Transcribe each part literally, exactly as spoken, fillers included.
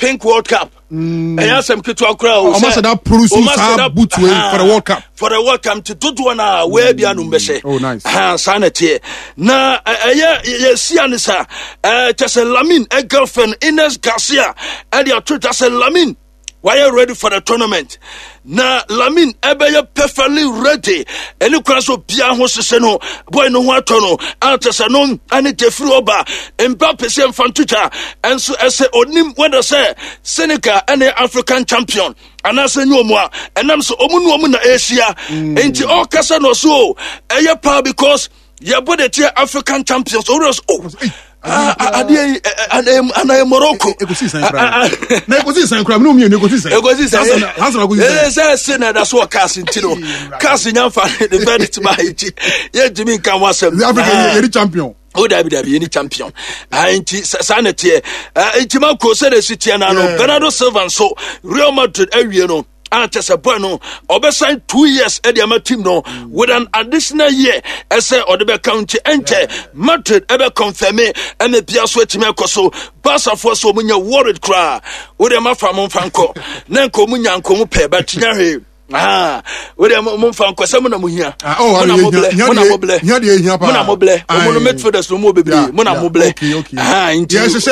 Pink World Cup. Mm. And yes, I'm going to cry. Almost that produces that boot for the World Cup. For the World Cup to do one hour where be an umbese. Oh, nice. Ah, sanity. Na, yeah, yes, Yanisa. Uh, just a Lamin, a girlfriend, Ines Garcia, and your truth, just a Lamin. Why are you ready for the tournament? Na Lamin ebe ye perfectly ready. Eni kwa so bia ho sese no boy no ho atono antese no ani Jeffrey Oba Mbappe se mfantucha enso ese onim when they say Senegal any African champion anase nyomu a enam so omu no omu na Asia enti all kasa no so eye pa because ye body tie African champions always oh Ah, ade ana Morocco. Egosi san kra. Na egosi san kra, no mi egosi san. Egosi san. Hansa na egosi san. Eh, say say na that's what cast ntino. Cast nyamfa the verdict by it. Ye Jimmy kan wasem. The African ye champion. O da bi da bi ye champion. Ah nti sanete. Ah nti ma ko se de sitia na no. Bernardo Silva so Real Madrid awie no. And just a boy no, obesign two years at the team no, mm. with an additional year, as a or the county enter Madrid ever confirm me and the Piasso to make so Bassa for so many worried cry with a mafamon Franco, Nanko Munyan Comupe, but Yari. Ah, we are Monfan Cosamona Muhia. Oh, Mona Moble, Mona Moble, Mona Medforders no more baby, Mona Moble. Ah, yes,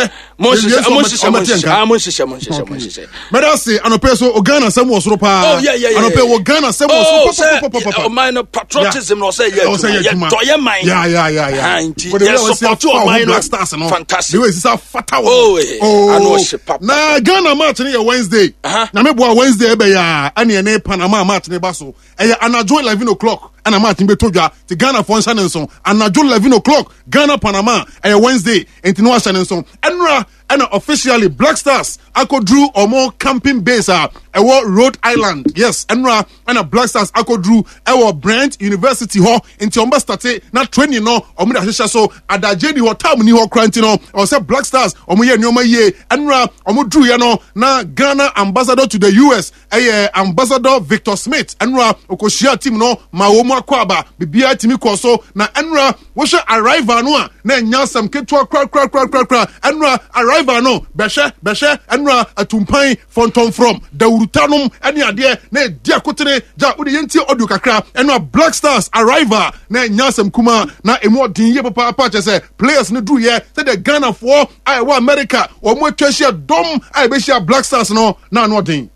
Moses, but I say, and a person, Ogana, some was Ropa. Oh, yeah, yeah, and a pair of Ghana, some was minor patriotism, or say, yeah, mine. Yeah, yeah, yeah, yeah. But they support your mind, fantastic. It's a fatal. Oh, I know, now Ghana match Wednesday. Now, Wednesday, and your Panama match ne baso e anajo eleven o'clock ana match be toja ti Ghana for Shannon so anajo eleven o'clock Ghana Panama e Wednesday enti no Shannon so enra and officially Black Stars akodru omo camping base a ewo Rhode Island. Yes, enra and Black Stars akodru ewo Brent University ho enti omba start na training no omo da hwehwe so adaje di ho tam ni ho kranti no o say Black Stars omo ye nyoma ye enra omo dru ye no na Ghana ambassador to the U S eh ambassador Victor Smith enra okoshia team no ma wo mu akwaba bibia timi koso na enra wo hwe arrival no a na nyasam ketwa kra kra kra kra kra enra arrival no beshe beshe enra atumpan fonton from dawurutanom ene ade na dia kotene ja odi yenti audio kakra enra Black Stars arrival na nyasam kuma na emu odin ye papa papa che players ne dru ye say the Ghana for I wa America o mo twahia dom I be shia Black Stars no na no odin